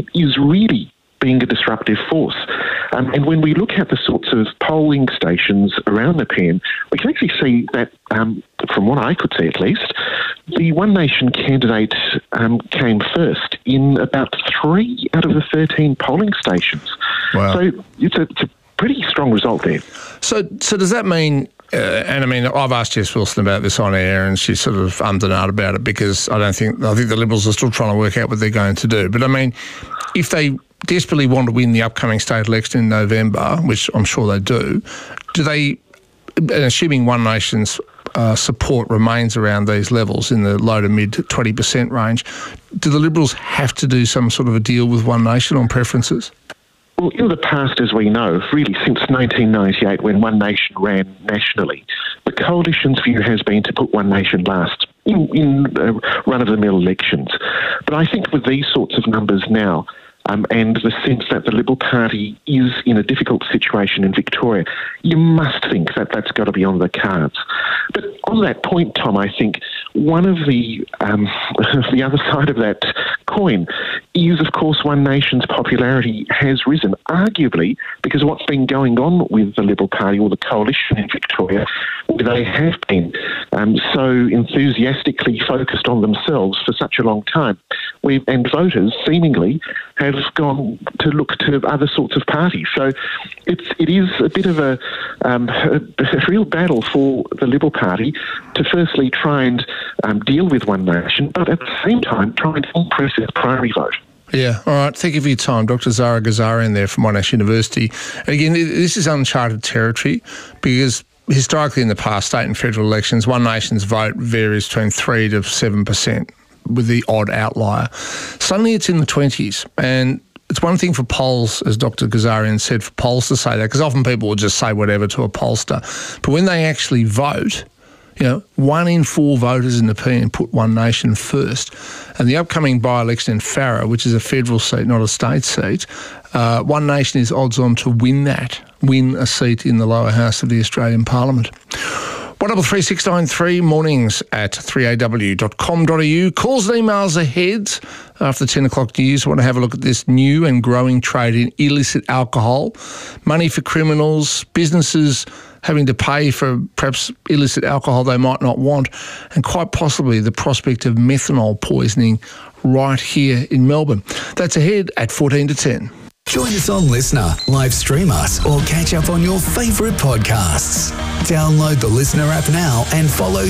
it is really being a disruptive force. And when we look at the sorts of polling stations around the pen, we can actually see that, from what I could see at least, the One Nation candidate came first in about 3 out of the 13 polling stations. Wow. So it's a pretty strong result there. So does that mean, and I mean, I've asked Jess Wilson about this on air and she's sort of ummed and ahed about it because I think the Liberals are still trying to work out what they're going to do. But I mean, if they desperately want to win the upcoming state election in November, which I'm sure they do they, and assuming One Nation's support remains around these levels in the low to mid 20% range, do the Liberals have to do some sort of a deal with One Nation on preferences? Well, in the past, as we know, really since 1998 when One Nation ran nationally, the coalition's view has been to put One Nation last in run-of-the-mill elections. But I think with these sorts of numbers now, and the sense that the Liberal Party is in a difficult situation in Victoria, you must think that that's got to be on the cards. But on that point, Tom, I think one of the other side of that coin is, of course, One Nation's popularity has risen, arguably because of what's been going on with the Liberal Party or the coalition in Victoria, where they have been so enthusiastically focused on themselves for such a long time, and voters seemingly have gone to look to other sorts of parties. So it is a bit of a real battle for the Liberal Party to firstly try and deal with One Nation, but at the same time try and increase its primary vote. Yeah, all right. Thank you for your time. Dr. Zara Ghazarian there from Monash University. And again, this is uncharted territory because historically in the past, state and federal elections, One Nation's vote varies between 3 to 7%. With the odd outlier. Suddenly it's in the 20s, and it's one thing for polls, as Dr. Ghazarian said, for polls to say that, because often people will just say whatever to a pollster. But when they actually vote, 1 in 4 voters in the PN put One Nation first. And the upcoming by-election in Farrer, which is a federal seat, not a state seat, One Nation is odds on to win a seat in the lower house of the Australian Parliament. 133693 mornings at 3aw.com.au. Calls and emails ahead after the 10 o'clock news. I want to have a look at this new and growing trade in illicit alcohol. Money for criminals, businesses having to pay for perhaps illicit alcohol they might not want, and quite possibly the prospect of methanol poisoning right here in Melbourne. That's ahead at 14 to 10. Join us on Listener, live stream us, or catch up on your favourite podcasts. Download the Listener app now and follow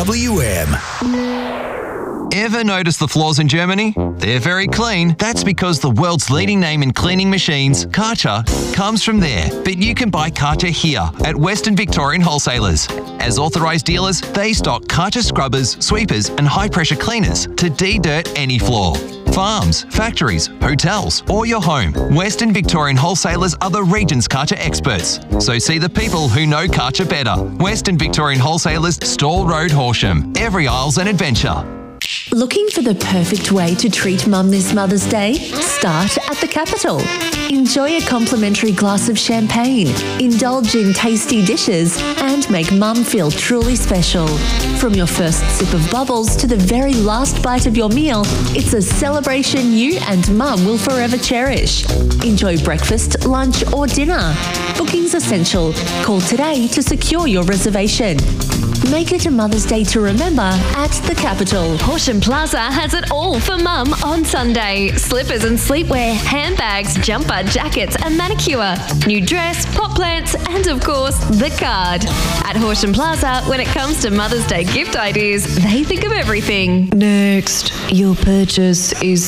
3WM. Ever notice the floors in Germany? They're very clean. That's because the world's leading name in cleaning machines, Karcher, comes from there. But you can buy Karcher here at Western Victorian Wholesalers. As authorised dealers, they stock Karcher scrubbers, sweepers and high-pressure cleaners to de-dirt any floor. Farms, factories, hotels, or your home, Western Victorian Wholesalers are the region's Karcher experts. So see the people who know Karcher better. Western Victorian Wholesalers, Stall Road, Horsham. Every aisle's an adventure. Looking for the perfect way to treat Mum this Mother's Day? Start at the Capitol. Enjoy a complimentary glass of champagne, indulge in tasty dishes, and make Mum feel truly special. From your first sip of bubbles to the very last bite of your meal, it's a celebration you and Mum will forever cherish. Enjoy breakfast, lunch, or dinner. Booking's essential. Call today to secure your reservation. Make it a Mother's Day to remember at the Capitol. Horsham Plaza has it all for Mum on Sunday. Slippers and sleepwear, handbags, jumper, jackets and manicure. New dress, pot plants and of course the card. At Horsham Plaza, when it comes to Mother's Day gift ideas, they think of everything. Next, your purchase is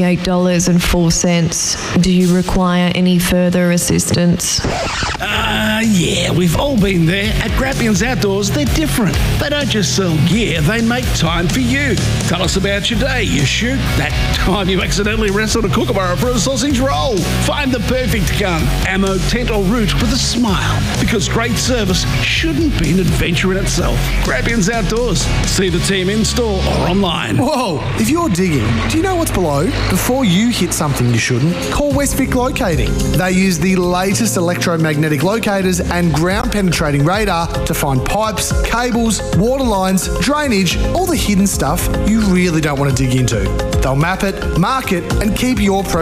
$78.04. Do you require any further assistance? Yeah, we've all been there. At Grampians Outdoors, they're different. They don't just sell gear, they make time for you. Tell us about your day, your shoot, that time you accidentally wrestled a kookaburra for a sausage roll. Find the perfect gun, ammo, tent or route with a smile. Because great service shouldn't be an adventure in itself. Grampians Outdoors. See the team in store or online. Whoa, if you're digging, do you know what's below? Before you hit something you shouldn't, call Westvic Locating. They use the latest electromagnetic locators and ground-penetrating radar to find pipes, cables, water lines, drainage, all the hidden stuff you really don't want to dig into. They'll map it, mark it, and keep your